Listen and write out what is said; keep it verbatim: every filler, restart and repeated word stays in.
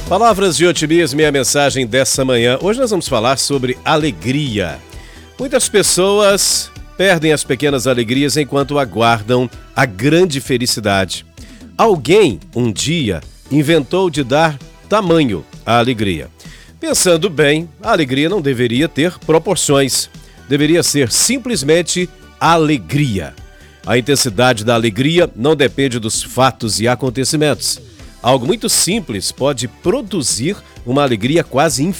Palavras de otimismo e a mensagem dessa manhã. Hoje nós vamos falar sobre alegria. Muitas pessoas perdem as pequenas alegrias enquanto aguardam a grande felicidade. Alguém, um dia, inventou de dar tamanho à alegria. Pensando bem, a alegria não deveria ter proporções. Deveria ser simplesmente alegria. A intensidade da alegria não depende dos fatos e acontecimentos. Algo muito simples pode produzir uma alegria quase infinita.